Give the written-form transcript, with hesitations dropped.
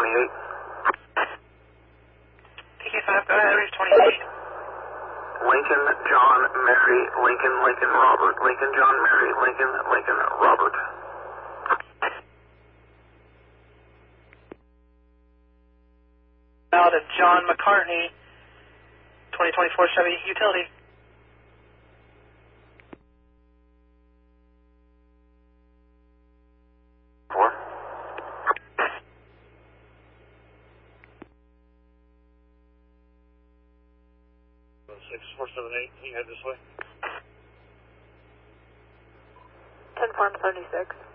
TK5, go ahead, reach 28. Lincoln, John, Mary, Lincoln, Lincoln, Robert, Lincoln, John, Mary, Lincoln, Lincoln, Robert. Out of John McCartney, 2024 Chevy Utility. Four. 6478, can you head this way? 10 Farm 76.